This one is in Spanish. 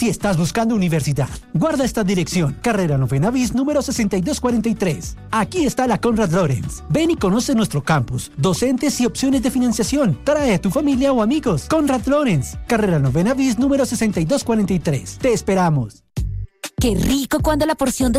Si estás buscando universidad, guarda esta dirección. Carrera Novena Bis, número 6243. Aquí está la Conrad Lorenz. Ven y conoce nuestro campus, docentes y opciones de financiación. Trae a tu familia o amigos. Conrad Lorenz. Carrera Novena Bis, número 6243. Te esperamos. Qué rico cuando la porción de